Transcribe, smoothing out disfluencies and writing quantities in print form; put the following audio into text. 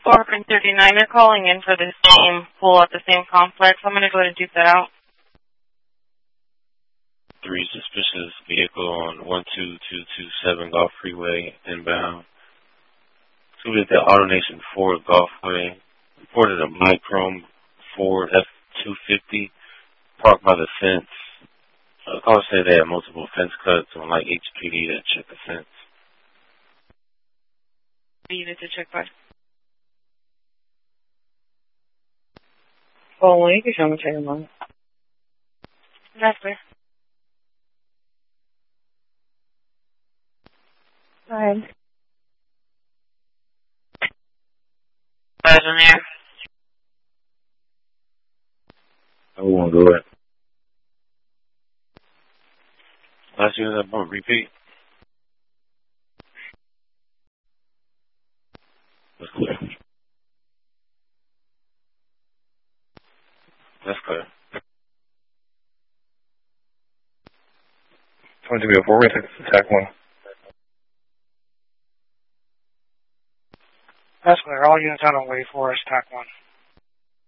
Orphan 39, they're calling in for the same pool at the same complex. I'm going to go ahead and duke that out. 3 suspicious vehicle on 12227 Golf Freeway inbound. 2 is the AutoNation Ford Golfway. Reported a black chrome Ford F-250 parked by the fence. Callers say they had multiple fence cuts on like HPD to check the fence. Needed to check by. Oh, well, you can show me check them out. That's clear. Go ahead. Guys in there. I won't do it. Last year that bump, repeat. That's clear. That's clear. 2204, we're going to attack 1. That's clear. All units out on way for us, TAC 1.